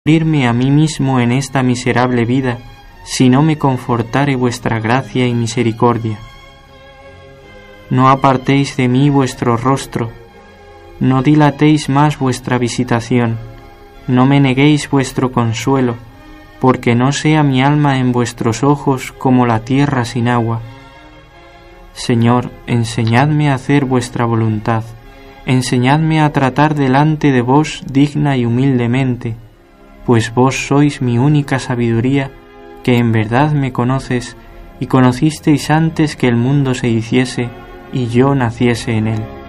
morirme a mí mismo en esta miserable vida, si no me confortare vuestra gracia y misericordia. No apartéis de mí vuestro rostro, no dilatéis más vuestra visitación, no me neguéis vuestro consuelo, porque no sea mi alma en vuestros ojos como la tierra sin agua. Señor, enseñadme a hacer vuestra voluntad, enseñadme a tratar delante de vos digna y humildemente, pues vos sois mi única sabiduría, que en verdad me conoces y conocisteis antes que el mundo se hiciese y yo naciese en él.